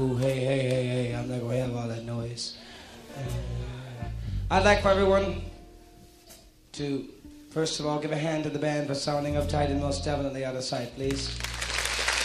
Hey, I'm not going to have all that noise. I'd like for everyone to, first of all, give a hand to the band for sounding uptight and most definitely out of sight, please.